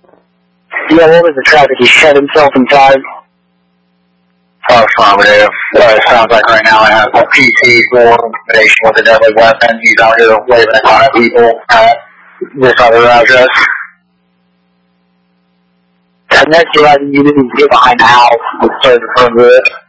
Yeah, what was the traffic? He shut himself inside. Affirmative. Sounds like right now I have a PC full of information with a deadly weapon. He's out here waving at a lot of people at this other address. And that's why you didn't get behind the house and started from it.